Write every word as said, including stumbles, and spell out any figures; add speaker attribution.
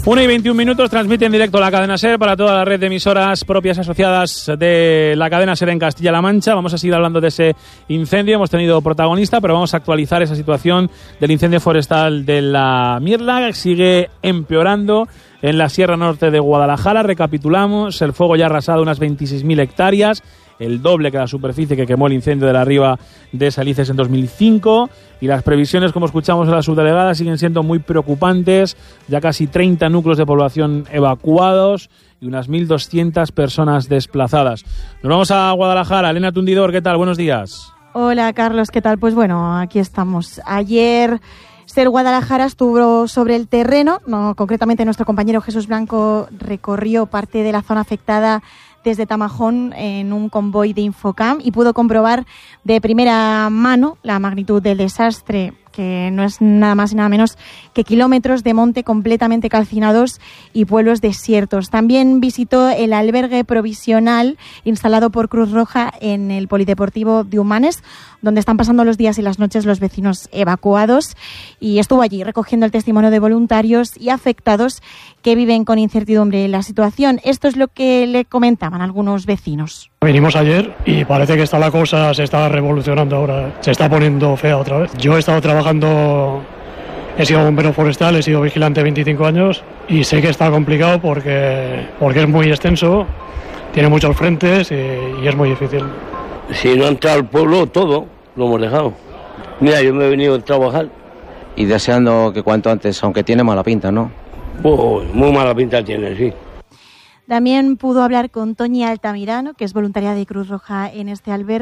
Speaker 1: una y veintiún minutos, transmite en directo la cadena SER para toda la red de emisoras propias asociadas de la cadena SER en Castilla-La Mancha. Vamos a seguir hablando de ese incendio, hemos tenido protagonista, pero vamos a actualizar esa situación del incendio forestal de la Mirla, que sigue empeorando en la Sierra Norte de Guadalajara. Recapitulamos, el fuego ya ha arrasado unas veintiséis mil hectáreas, el doble que la superficie que quemó el incendio de la Riva de Salices en dos mil cinco, y las previsiones, como escuchamos a la subdelegada, siguen siendo muy preocupantes. Ya casi treinta núcleos de población evacuados y unas mil doscientas personas desplazadas. Nos vamos a Guadalajara. Elena Tundidor, ¿qué tal? Buenos días.
Speaker 2: Hola, Carlos, ¿qué tal? Pues bueno, aquí estamos. Ayer SER Guadalajara estuvo sobre el terreno, no, concretamente nuestro compañero Jesús Blanco recorrió parte de la zona afectada desde Tamajón en un convoy de Infocam y pudo comprobar de primera mano la magnitud del desastre, que no es nada más y nada menos que kilómetros de monte completamente calcinados y pueblos desiertos. También visitó el albergue provisional instalado por Cruz Roja en el Polideportivo de Humanes, donde están pasando los días y las noches los vecinos evacuados, y estuvo allí recogiendo el testimonio de voluntarios y afectados que viven con incertidumbre la situación. Esto es lo que le comentaban algunos vecinos.
Speaker 3: Vinimos ayer y parece que está la cosa, se está revolucionando ahora, se está poniendo fea otra vez. Yo he estado trabajando, he sido bombero forestal, he sido vigilante veinticinco años y sé que está complicado porque, porque es muy extenso, tiene muchos frentes y, y es muy difícil.
Speaker 4: Si no ha entrado al pueblo, todo lo hemos dejado. Mira, yo me he venido a trabajar.
Speaker 5: Y deseando que cuanto antes, aunque tiene mala pinta, ¿no?
Speaker 4: Oh, muy mala pinta tiene, sí.
Speaker 2: También pudo hablar con Toñi Altamirano, que es voluntaria de Cruz Roja en este albergue.